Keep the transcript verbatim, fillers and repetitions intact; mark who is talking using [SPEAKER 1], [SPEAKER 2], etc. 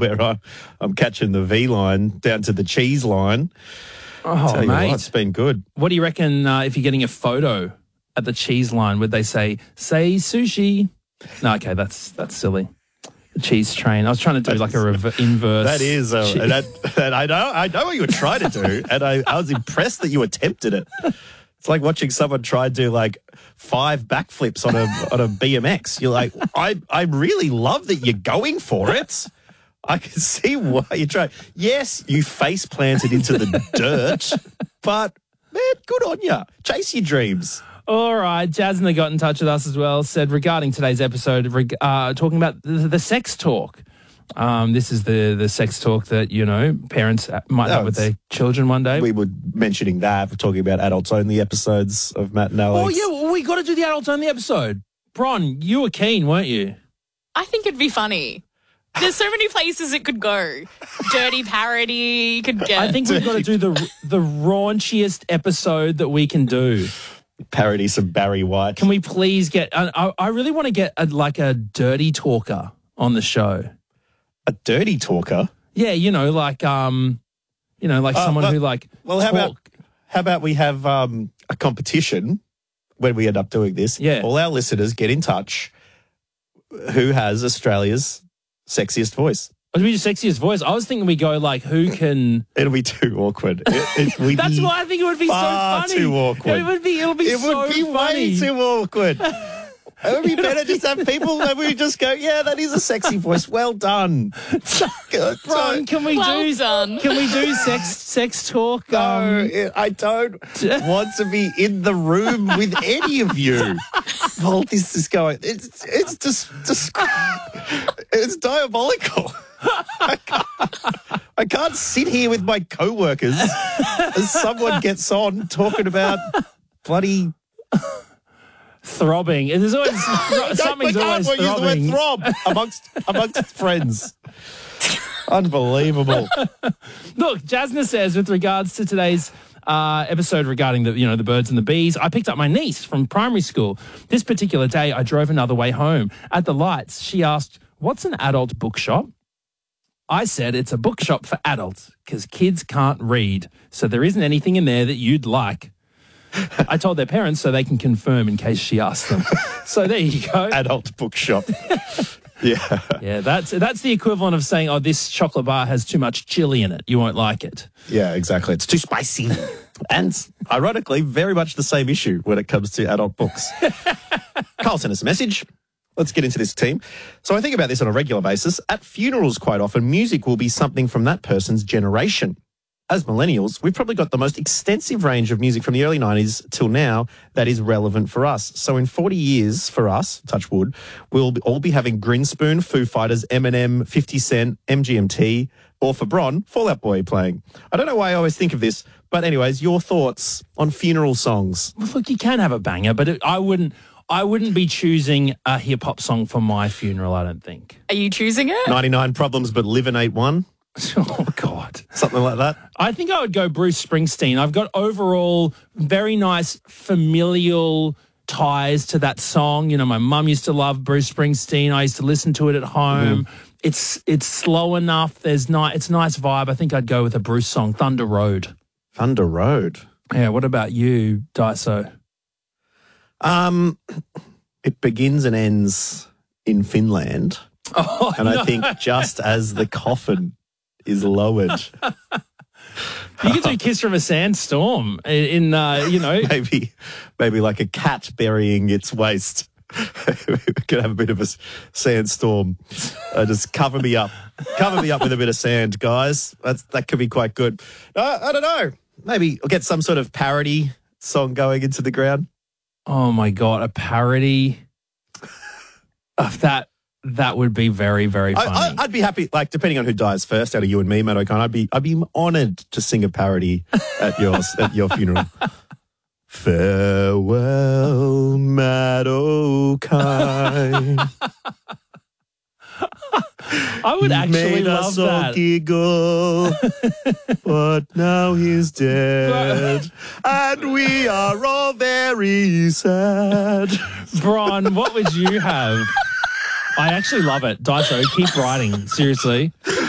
[SPEAKER 1] where I'm, I'm catching the V line down to the cheese line.
[SPEAKER 2] Oh,
[SPEAKER 1] Tell you
[SPEAKER 2] mate.
[SPEAKER 1] what, it's been good.
[SPEAKER 2] What do you reckon uh, if you're getting a photo at the cheese line, would they say, say sushi? No, okay, that's that's silly. The cheese train. I was trying to do like a rev- inverse.
[SPEAKER 1] That is, uh,
[SPEAKER 2] che-
[SPEAKER 1] that, that I know, I know what you were trying to do, and I, I was impressed that you attempted it. It's like watching someone try and do like five backflips on a on a B M X. You're like, I I really love that you're going for it. I can see why you try. Yes, you face planted into the dirt, but man, good on you. Chase your dreams.
[SPEAKER 2] All right, Jasna got in touch with us as well, said regarding today's episode, reg- uh, talking about the, the sex talk. Um, this is the the sex talk that, you know, parents might
[SPEAKER 1] No,
[SPEAKER 2] have with their children one day.
[SPEAKER 1] We were mentioning that. We're talking about adults-only episodes of Matt and Alex.
[SPEAKER 2] Oh, yeah, well, we got to do the adults-only episode. Bron, you were keen, weren't you?
[SPEAKER 3] I think it'd be funny. There's so many places it could go. Dirty parody, you could get.
[SPEAKER 2] I think we've got to do the the raunchiest episode that we can do.
[SPEAKER 1] Parody some Barry White.
[SPEAKER 2] Can we please get... I, I really want to get a, like a dirty talker on the show.
[SPEAKER 1] A dirty talker?
[SPEAKER 2] Yeah, you know, like, um, you know, like
[SPEAKER 1] Oh,
[SPEAKER 2] someone
[SPEAKER 1] well-
[SPEAKER 2] who like
[SPEAKER 1] Well, how about
[SPEAKER 2] talk-
[SPEAKER 1] how about we have um, a competition when we end up doing this?
[SPEAKER 2] Yeah.
[SPEAKER 1] All our listeners get in touch. Who has Australia's sexiest voice?
[SPEAKER 2] It would be the sexiest voice. I was thinking we go like, who can...
[SPEAKER 1] It'll be too awkward. It, it would
[SPEAKER 2] That's
[SPEAKER 1] be
[SPEAKER 2] why I think it would be so
[SPEAKER 1] far
[SPEAKER 2] funny.
[SPEAKER 1] too awkward.
[SPEAKER 2] It would be, it'll be
[SPEAKER 1] It
[SPEAKER 2] so
[SPEAKER 1] would be
[SPEAKER 2] funny.
[SPEAKER 1] way too awkward. It would be better just have people that we just go, yeah, that is a sexy voice. Well done. Good.
[SPEAKER 2] Bron, can we
[SPEAKER 3] Well
[SPEAKER 2] do...
[SPEAKER 3] done.
[SPEAKER 2] Can we do sex sex talk?
[SPEAKER 1] No,
[SPEAKER 2] Um,
[SPEAKER 1] it- I don't want to be in the room with any of you. Well, this is going. It's it's just, just it's diabolical. I can't, I can't sit here with my co-workers as someone gets on talking about bloody.
[SPEAKER 2] throbbing. There's always something's
[SPEAKER 1] we
[SPEAKER 2] always
[SPEAKER 1] can't use the
[SPEAKER 2] throbbing.
[SPEAKER 1] word throb amongst amongst friends. Unbelievable.
[SPEAKER 2] Look, Jasna says, with regards to today's uh, episode regarding the, you know, the birds and the bees, I picked up my niece from primary school. This particular day, I drove another way home. At the lights, she asked, "What's an adult bookshop?" I said, "It's a bookshop for adults because kids can't read, so there isn't anything in there that you'd like." I told their parents so they can confirm in case she asked them. So there you go.
[SPEAKER 1] Adult bookshop. Yeah.
[SPEAKER 2] Yeah, that's that's the equivalent of saying, "Oh, this chocolate bar has too much chili in it. You won't like it."
[SPEAKER 1] Yeah, exactly. It's too spicy. And ironically, very much the same issue when it comes to adult books. Carl sent us a message. Let's get into this, team. So I think about this on a regular basis. At funerals, quite often, music will be something from that person's generation. As millennials, we've probably got the most extensive range of music from the early nineties till now that is relevant for us. So in forty years for us, touch wood, we'll be, all be having Grinspoon, Foo Fighters, Eminem, fifty Cent, M G M T, or for Bron, Fall Out Boy playing. I don't know why I always think of this, but anyways, your thoughts on funeral songs?
[SPEAKER 2] Well, look, you can have a banger, but it, I wouldn't. I wouldn't be choosing a hip hop song for my funeral. I don't think.
[SPEAKER 3] Are you choosing it?
[SPEAKER 1] ninety-nine Problems, but Livin' Ain't One?
[SPEAKER 2] Oh God.
[SPEAKER 1] Something like that?
[SPEAKER 2] I think I would go Bruce Springsteen. I've got overall very nice familial ties to that song. You know, my mum used to love Bruce Springsteen. I used to listen to it at home. Mm. It's it's slow enough. There's ni- It's a nice vibe. I think I'd go with a Bruce song, Thunder Road.
[SPEAKER 1] Thunder Road.
[SPEAKER 2] Yeah. What about you, Daiso?
[SPEAKER 1] Um, it begins and ends in Finland.
[SPEAKER 2] Oh,
[SPEAKER 1] and
[SPEAKER 2] no.
[SPEAKER 1] I think just as the coffin is lowered.
[SPEAKER 2] You could do Kiss from a Sandstorm in, uh, you know.
[SPEAKER 1] maybe maybe like a cat burying its waist. We could have a bit of a sandstorm. Uh, just cover me up. Cover me up with a bit of sand, guys. That's, that could be quite good. Uh, I don't know. Maybe I'll get some sort of parody song going into the ground.
[SPEAKER 2] Oh, my God. A parody of that. That would be very, very funny.
[SPEAKER 1] I, I, I'd be happy, like, depending on who dies first out of you and me, Matt O'Kine, I'd be, I'd be honoured to sing a parody at yours, at your funeral. Farewell, Matt O'Kine.
[SPEAKER 2] I would actually
[SPEAKER 1] made
[SPEAKER 2] love
[SPEAKER 1] us
[SPEAKER 2] that.
[SPEAKER 1] all giggle, but now he's dead, and we are all very sad.
[SPEAKER 2] Bron, what would you have? I actually love it. Daiso, keep writing. Seriously.